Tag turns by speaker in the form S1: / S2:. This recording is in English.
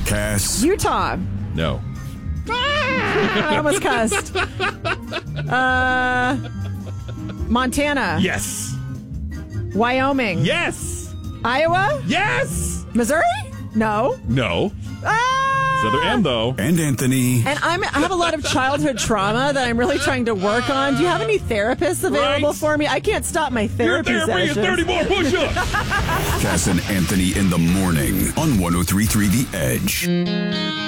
S1: Cass.
S2: Utah.
S3: No.
S2: I almost cussed. Montana.
S3: Yes.
S2: Wyoming.
S3: Yes.
S2: Iowa.
S3: Yes.
S2: Missouri? No.
S3: No.
S2: Ah!
S3: It's other M, though.
S1: And Anthony.
S2: And I have a lot of childhood trauma that I'm really trying to work on. Do you have any therapists available
S3: Right.
S2: for me? I can't stop my
S3: You're
S2: therapy
S3: there bringing
S2: sessions.
S3: 30 more push-ups.
S1: Cass and Anthony in the morning on 103.3 The Edge.